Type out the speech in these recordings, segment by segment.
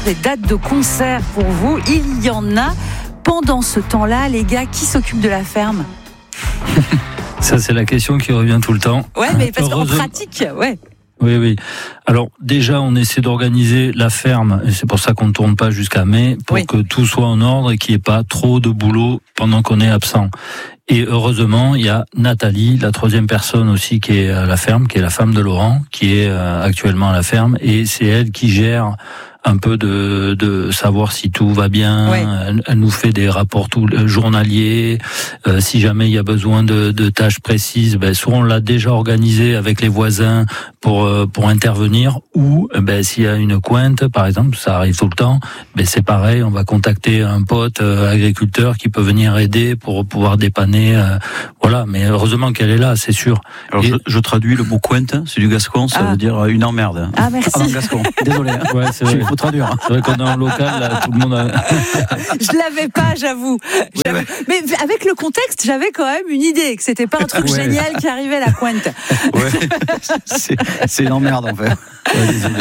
des dates de concert pour vous. Il y en a. Pendant ce temps-là, les gars, qui s'occupe de la ferme ? Ça, c'est la question qui revient tout le temps. Ouais, mais parce qu'en pratique, ouais. Oui. Alors déjà, on essaie d'organiser la ferme, et c'est pour ça qu'on ne tourne pas jusqu'à mai, pour que tout soit en ordre et qu'il n'y ait pas trop de boulot pendant qu'on est absent. Et heureusement, il y a Nathalie, la troisième personne aussi qui est à la ferme, qui est la femme de Laurent, qui est actuellement à la ferme, et c'est elle qui gère un peu de savoir si tout va bien. Ouais. Elle nous fait des rapports journaliers. Si jamais il y a besoin de tâches précises, soit on l'a déjà organisé avec les voisins pour intervenir, ou s'il y a une cointe, par exemple, ça arrive tout le temps, c'est pareil, on va contacter un pote agriculteur qui peut venir aider pour pouvoir dépanner. Voilà, mais heureusement qu'elle est là, c'est sûr. Alors je traduis le mot cointe, c'est du gascon, ça veut dire une emmerde. Ah, merci. En gascon. Désolé. Ouais, c'est vrai. Il faut traduire. C'est vrai qu'on est en local, là, tout le monde a... Je l'avais pas, j'avoue. Ouais. Mais avec le contexte, j'avais quand même une idée que c'était pas un truc génial qui arrivait à la pointe. Ouais. C'est une emmerde en fait. Ouais, désolé.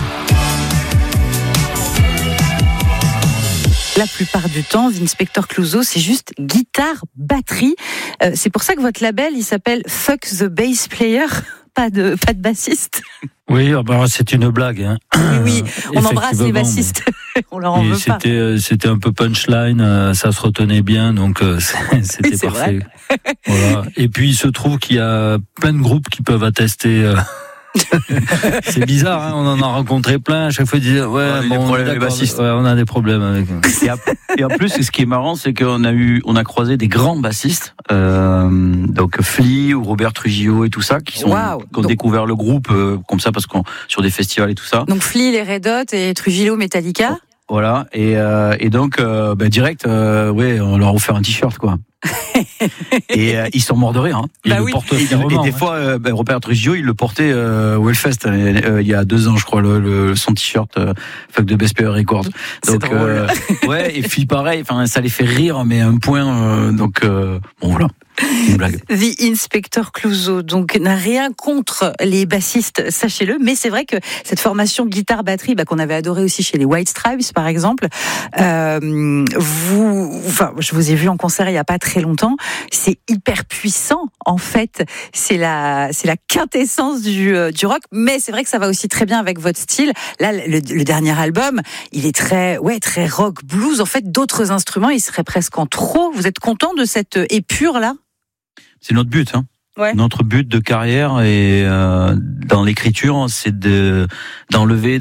La plupart du temps, Inspecteur Clouseau, c'est juste guitare-batterie. C'est pour ça que votre label, il s'appelle Fuck the Bass Player. Pas de bassiste. Oui, c'est une blague. Hein. Oui, on embrasse les bassistes. On leur en veut pas. C'était un peu punchline, ça se retenait bien, donc c'était parfait. Voilà. Et puis il se trouve qu'il y a plein de groupes qui peuvent attester. C'est bizarre, hein, on en a rencontré plein. À chaque fois, ils disaient les bassistes. On a des problèmes avec. Et en plus, ce qui est marrant, c'est qu'on a croisé des grands bassistes, donc Flea ou Robert Trujillo et tout ça, qui ont découvert le groupe comme ça parce qu'on sur des festivals et tout ça. Donc Flea, les Red Hot et Trujillo, Metallica. Voilà, et donc direct, on leur a offert un t-shirt quoi. Et ils sont morts de rire. Hein. Ils le portent et des fois, Robert Trujillo, il le portait au Hellfest il y a 2 ans, je crois, son t-shirt Fuck the Bass Player Records. Donc et puis pareil, ça les fait rire, mais à un point. Voilà. Une blague. The Inspector Clouseau, donc, n'a rien contre les bassistes, sachez-le, mais c'est vrai que cette formation guitare-batterie, qu'on avait adoré aussi chez les White Stripes, par exemple, je vous ai vu en concert il y a pas très longtemps, c'est hyper puissant, en fait, c'est la quintessence du rock, mais c'est vrai que ça va aussi très bien avec votre style. Là, le dernier album, il est très rock blues, en fait, d'autres instruments, il serait presque en trop. Vous êtes content de cette épure-là? C'est notre but, hein. Ouais. Notre but de carrière et dans l'écriture, c'est d'enlever.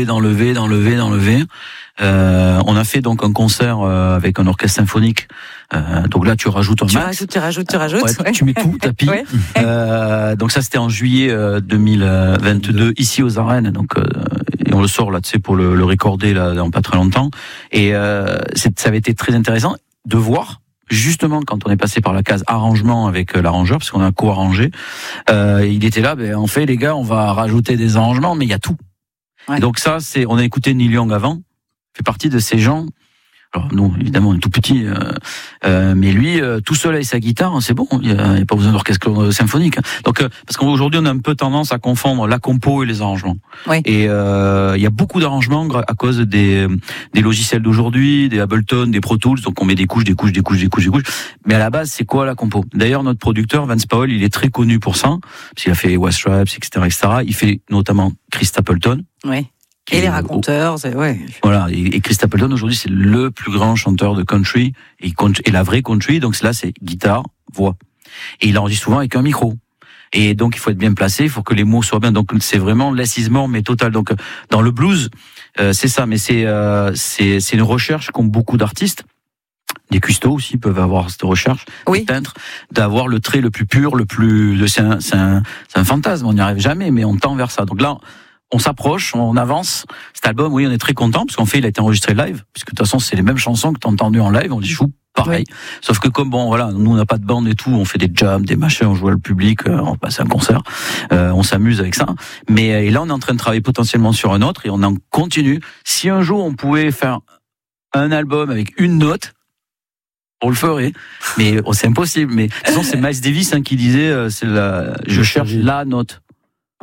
On a fait donc un concert avec un orchestre symphonique. Donc là, tu rajoutes un max. Tu rajoutes. Ouais. Tu mets tout, tapis. Ouais. Donc ça, c'était en juillet 2022 ici aux Arènes. Donc et on le sort là, tu sais, pour le recorder là dans pas très longtemps. Et ça avait été très intéressant de voir. Justement, quand on est passé par la case arrangement avec l'arrangeur, parce qu'on a co-arrangé, il était là, on fait les gars, on va rajouter des arrangements, mais il y a tout. Ouais. Donc ça, on a écouté Neil Young avant, fait partie de ces gens. Alors nous, évidemment, on est tout petit, mais lui, tout seul avec sa guitare, c'est bon, il n'y a pas besoin d'orchestre symphonique. Donc, parce qu'aujourd'hui, on a un peu tendance à confondre la compo et les arrangements. Oui. Et il y a beaucoup d'arrangements à cause des logiciels d'aujourd'hui, des Ableton, des Pro Tools, donc on met des couches. Mais à la base, c'est quoi la compo ? D'ailleurs, notre producteur, Vance Powell, il est très connu pour ça, parce qu'il a fait White Stripes, etc. Il fait notamment Chris Stapleton. Oui. Et les raconteurs, ouais. Voilà, et Chris Stapleton aujourd'hui c'est le plus grand chanteur de country et la vraie country, donc là c'est guitare, voix. Et il enregistre souvent avec un micro. Et donc il faut être bien placé, il faut que les mots soient bien. Donc c'est vraiment less is more mais total. Donc dans le blues, c'est ça, mais c'est une recherche qu'ont beaucoup d'artistes. Des custos aussi peuvent avoir cette recherche, des peintres, d'avoir le trait le plus pur, c'est un fantasme, on n'y arrive jamais, mais on tend vers ça. Donc là, on s'approche, on avance. Cet album, oui, on est très content parce il a été enregistré live, puisque de toute façon, c'est les mêmes chansons que t'as entendues en live. On dit joue pareil. Oui. Sauf que comme nous on n'a pas de bande et tout, on fait des jams, des machins, on joue le public, on passe un concert, on s'amuse avec ça. Mais et là, on est en train de travailler potentiellement sur un autre et on en continue. Si un jour on pouvait faire un album avec une note, on le ferait, mais c'est impossible. Mais de toute façon, c'est Miles Davis qui disait, je cherche la note. Ouais.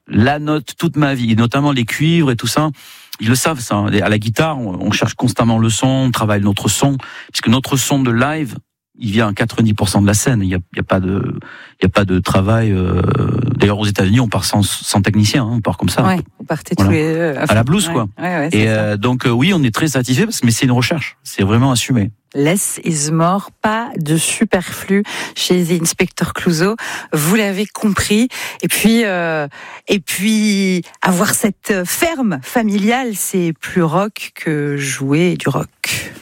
la note toute ma vie, notamment les cuivres et tout ça. Ils le savent, ça. À la guitare, on cherche constamment le son, on travaille notre son, puisque notre son de live, il vient à 90% de la scène. Il y a pas de travail. D'ailleurs, aux États-Unis, on part sans technicien, on part comme ça. Ouais, vous partez tous les deux à la blouse, quoi. Ouais, et donc, oui, on est très satisfait, mais c'est une recherche. C'est vraiment assumé. Less is more, pas de superflu chez The Inspector Clouseau. Vous l'avez compris. Et puis, avoir cette ferme familiale, c'est plus rock que jouer du rock.